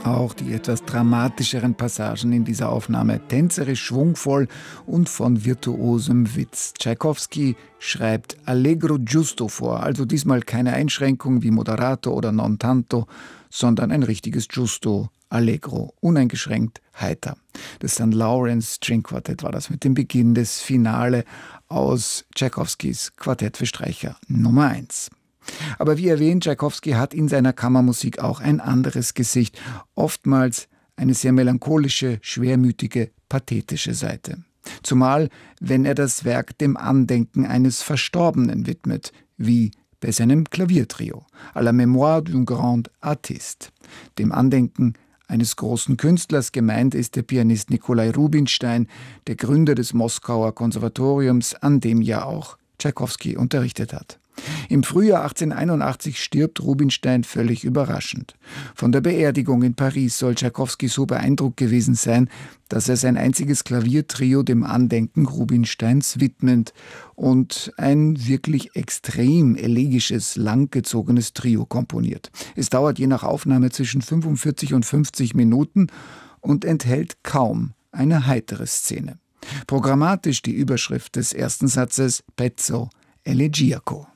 Auch die etwas dramatischeren Passagen in dieser Aufnahme tänzerisch schwungvoll und von virtuosem Witz. Tschaikowski schreibt Allegro giusto vor, also diesmal keine Einschränkung wie Moderato oder Non tanto, sondern ein richtiges Giusto, Allegro, uneingeschränkt heiter. Das St. Lawrence String Quartett war das mit dem Beginn des Finale aus Tschaikowskis Quartett für Streicher Nummer 1. Aber wie erwähnt, Tschaikowski hat in seiner Kammermusik auch ein anderes Gesicht, oftmals eine sehr melancholische, schwermütige, pathetische Seite. Zumal, wenn er das Werk dem Andenken eines Verstorbenen widmet, wie bei seinem Klaviertrio, à la mémoire d'un grand artiste, dem Andenken eines großen Künstlers. Gemeint ist der Pianist Nikolai Rubinstein, der Gründer des Moskauer Konservatoriums, an dem ja auch Tschaikowski unterrichtet hat. Im Frühjahr 1881 stirbt Rubinstein völlig überraschend. Von der Beerdigung in Paris soll Tschaikowski so beeindruckt gewesen sein, dass er sein einziges Klaviertrio dem Andenken Rubinsteins widmet und ein wirklich extrem elegisches, langgezogenes Trio komponiert. Es dauert je nach Aufnahme zwischen 45 und 50 Minuten und enthält kaum eine heitere Szene. Programmatisch die Überschrift des ersten Satzes Pezzo Elegiaco.